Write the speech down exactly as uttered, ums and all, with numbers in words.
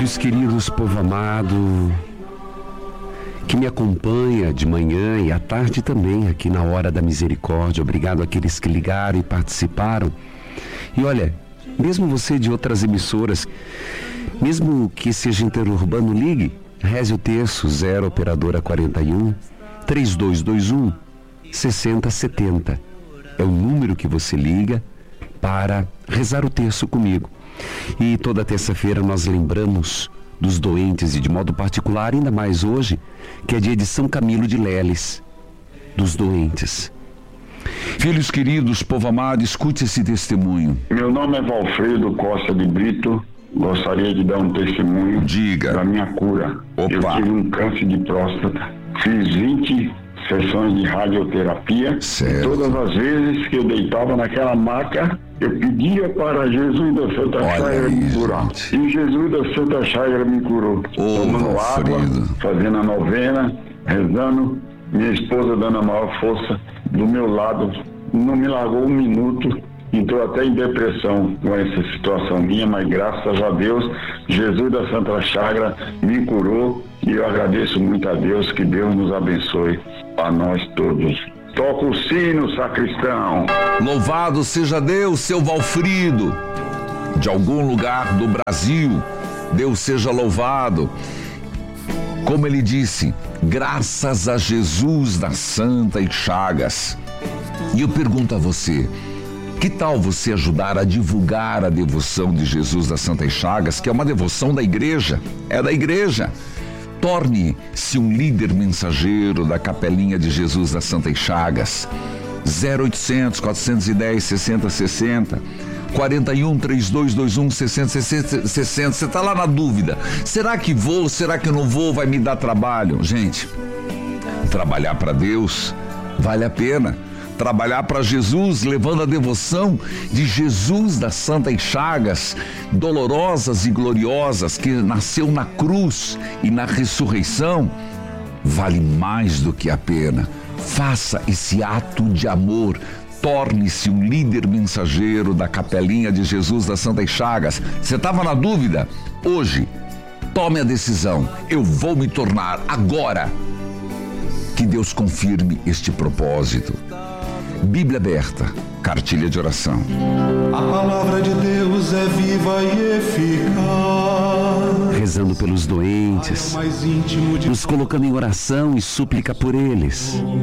Filhos queridos, povo amado, que me acompanha de manhã e à tarde também aqui na Hora da Misericórdia. Obrigado àqueles que ligaram e participaram. E olha, mesmo você de outras emissoras, mesmo que seja interurbano, ligue, reze o terço zero operadora quarenta e um, trinta e dois vinte e um, sessenta setenta. É o número que você liga para rezar o terço comigo. E toda terça-feira nós lembramos dos doentes e de modo particular, ainda mais hoje, que é dia de São Camilo de Leles, dos doentes. Filhos queridos, povo amado, escute esse testemunho. Meu nome é Valfredo Costa de Brito. Gostaria de dar um testemunho. Diga. Da minha cura. Opa. Eu tive um câncer de próstata. Fiz vinte sessões de radioterapia. Certo. Todas as vezes que eu deitava naquela maca, eu pedia para Jesus da Santa Olha Chagra aí, me curar. gente. E Jesus da Santa Chagra me curou. Ô, Tomando Valfredo. água, fazendo a novena, rezando. Minha esposa dando a maior força do meu lado. Não me largou um minuto. Entrou até em depressão com essa situação minha, mas graças a Deus, Jesus da Santa Chagra me curou e eu agradeço muito a Deus, que Deus nos abençoe a nós todos. Toca o sino, sacristão. Louvado seja Deus, seu Valfrido, de algum lugar do Brasil. Deus seja louvado. Como ele disse, graças a Jesus da Santa Chagas. E eu pergunto a você, que tal você ajudar a divulgar a devoção de Jesus das Santas Chagas, que é uma devoção da igreja, é da igreja. Torne-se um líder mensageiro da Capelinha de Jesus das Santas Chagas. zero oitocentos, quatrocentos e dez, sessenta sessenta, quarenta e um, trinta e dois vinte e um, sessenta sessenta. Você está lá na dúvida, será que vou, será que não vou, vai me dar trabalho? Gente, trabalhar para Deus vale a pena. Trabalhar para Jesus, levando a devoção de Jesus das Santas Chagas, dolorosas e gloriosas, que nasceu na cruz e na ressurreição, vale mais do que a pena. Faça esse ato de amor, torne-se um líder mensageiro da Capelinha de Jesus das Santas Chagas. Você estava na dúvida? Hoje, tome a decisão, eu vou me tornar agora. Que Deus confirme este propósito. Bíblia aberta, cartilha de oração. A palavra de Deus é viva e eficaz. Rezando pelos doentes, nos colocando em oração e súplica por eles.